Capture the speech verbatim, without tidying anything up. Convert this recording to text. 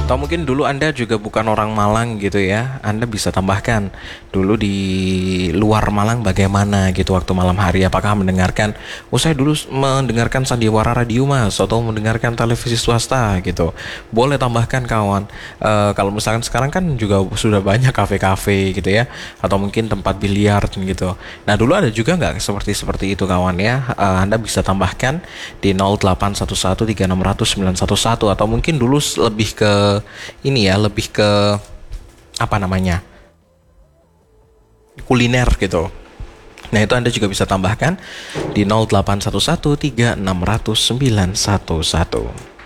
Atau mungkin dulu Anda juga bukan orang Malang gitu ya, Anda bisa tambahkan dulu di luar Malang bagaimana gitu waktu malam hari. Apakah mendengarkan, oh saya dulu mendengarkan Sandiwara Radio Mas, atau mendengarkan televisi swasta gitu. Boleh tambahkan kawan. Eh, kalau misalkan sekarang kan juga sudah banyak kafe-kafe gitu ya, atau mungkin tempat biliar gitu. Nah dulu ada juga nggak seperti seperti itu kawan ya. Eh, Anda bisa tambahkan di nol delapan satu satu tiga enam nol nol sembilan satu satu, atau mungkin dulu lebih ke ini ya, lebih ke apa namanya, kuliner gitu. Nah itu Anda juga bisa tambahkan di nol delapan satu satu tiga enam nol nol sembilan satu satu.